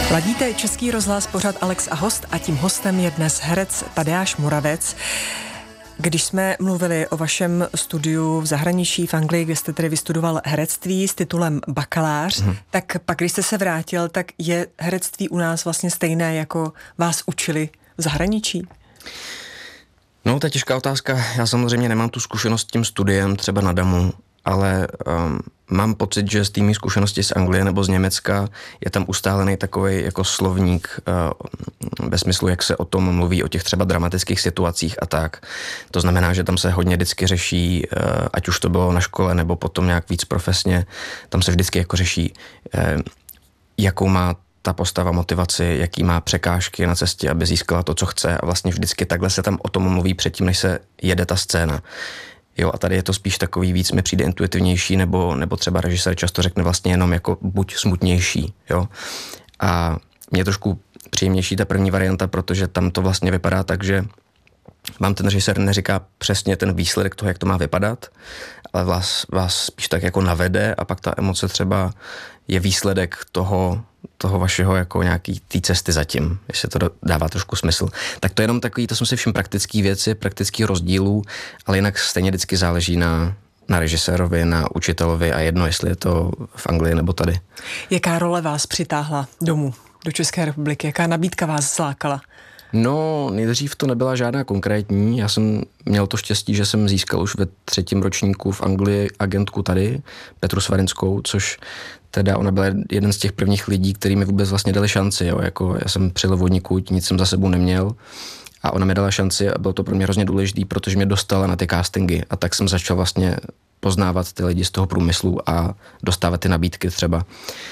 Ladíte Český rozhlas, pořad Alex a host a tím hostem je dnes herec Tadeáš Moravec. Když jsme mluvili o vašem studiu v zahraničí v Anglii, kde jste tedy vystudoval herectví s titulem bakalář, tak pak, když jste se vrátil, tak je herectví u nás vlastně stejné, jako vás učili v zahraničí? No, to je těžká otázka. Já samozřejmě nemám tu zkušenost s tím studiem třeba na DAMu, ale mám pocit, že z té mý zkušenosti z Anglie nebo z Německa je tam ustálený takový jako slovník ve smyslu, jak se o tom mluví, o těch třeba dramatických situacích a tak. To znamená, že tam se hodně vždycky řeší, ať už to bylo na škole nebo potom nějak víc profesně, tam se vždycky jako řeší, jakou má ta postava motivaci, jaký má překážky na cestě, aby získala to, co chce, a vlastně vždycky takhle se tam o tom mluví předtím, než se jede ta scéna. Jo, a tady je to spíš takový víc, mi přijde intuitivnější, nebo třeba režisér často řekne vlastně jenom jako buď smutnější, jo. A mě je trošku příjemnější ta první varianta, protože tam to vlastně vypadá tak, že vám ten režisér neříká přesně ten výsledek toho, jak to má vypadat, ale vás spíš tak jako navede a pak ta emoce třeba je výsledek toho vašeho jako nějaký té cesty zatím, jestli to dává trošku smysl. Tak to je jenom takový, to jsou si všem praktický věci, praktický rozdílů, ale jinak stejně vždycky záleží na režisérovi, na učitelovi a jedno, jestli je to v Anglii nebo tady. Jaká role vás přitáhla domů, do České republiky? Jaká nabídka vás zlákala? No, nejdřív to nebyla žádná konkrétní. Já jsem měl to štěstí, že jsem získal už ve 3. ročníku v Anglii agentku tady, Petru Svarinskou, což teda ona byla jeden z těch prvních lidí, který mi vůbec vlastně dali šanci. Jo. Jako já jsem přijel vodníku, nic jsem za sebou neměl a ona mi dala šanci a bylo to pro mě hrozně důležitý, protože mě dostala na ty castingy a tak jsem začal vlastně poznávat ty lidi z toho průmyslu a dostávat ty nabídky třeba.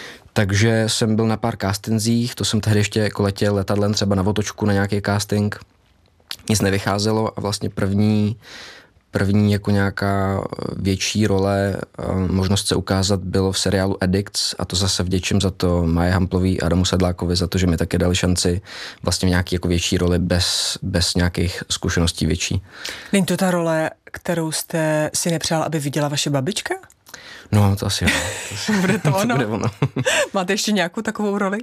Takže jsem byl na pár castingzích, to jsem tehdy ještě jako letěl letadlem třeba na otočku na nějaký casting. Nic nevycházelo a vlastně první jako nějaká větší role, možnost se ukázat bylo v seriálu Addicts a to zase vděčím za to Maje Hamplový a Adamu Sedlákovi za to, že mi také dali šanci vlastně v nějaký jako větší roli bez nějakých zkušeností větší. Není to ta role, kterou jste si nepřál, aby viděla vaše babička? No, to asi jo. Bude to ono? Bude ono. Máte ještě nějakou takovou roli?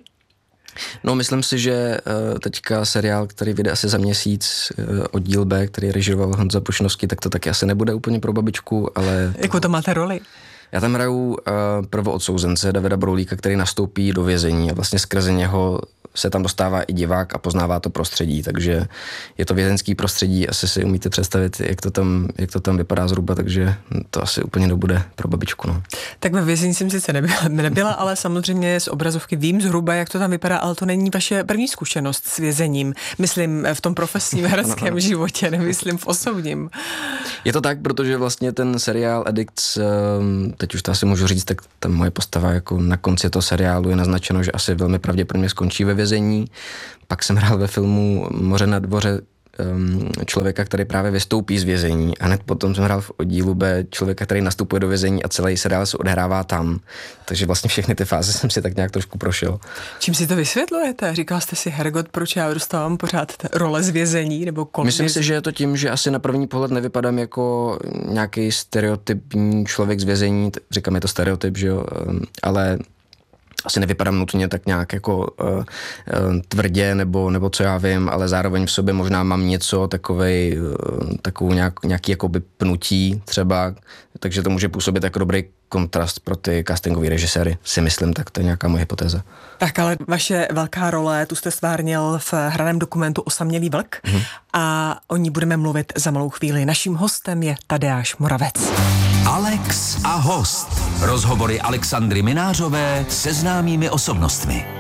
No, myslím si, že teďka seriál, který vyjde asi za měsíc, Oddíl B, který režíroval Honza Pušnovský, tak to taky asi nebude úplně pro babičku, ale... Jakou to máte roli? Já tam hraju prvoodsouzence Davida Broulíka, který nastoupí do vězení a vlastně skrze něho se tam dostává i divák a poznává to prostředí, takže je to vězeňský prostředí, asi si umíte představit, jak to tam vypadá zhruba, takže to asi úplně nebude pro babičku. No. Tak ve vězení jsem sice nebyla, ale samozřejmě z obrazovky vím zhruba, jak to tam vypadá, ale to není vaše první zkušenost s vězením. Myslím v tom profesním hereckém životě, nemyslím v osobním. Je to tak, protože vlastně ten seriál Addicts, teď už to asi můžu říct, tak ta moje postava jako na konci toho seriálu je naznačeno, že asi velmi pravděpodobně skončí ve vězení. Pak jsem hrál ve filmu Moře na dvoře člověka, který právě vystoupí z vězení a hned potom jsem hrál v Oddílu B člověka, který nastupuje do vězení a celý seriál se odehrává tam. Takže vlastně všechny ty fáze jsem si tak nějak trošku prošel. Čím si to vysvětlujete? Říkal jste si, hergot, proč já dostávám pořád role z vězení nebo kolem? Myslím si, že je to tím, že asi na první pohled nevypadám jako nějaký stereotypní člověk z vězení. Říkám, je to stereotyp, že jo, ale asi nevypadám nutně tak nějak jako tvrdě nebo co já vím, ale zároveň v sobě možná mám něco takovou nějaký jakoby pnutí třeba, takže to může působit jako dobrý kontrast pro ty castingový režiséry, si myslím, tak to je nějaká moje hypotéza. Tak ale vaše velká role, tu jste stvárnil v hraném dokumentu Osamělý vlk a o ní budeme mluvit za malou chvíli. Naším hostem je Tadeáš Moravec. Alex a host. Rozhovory Alexandry Minářové se známými osobnostmi.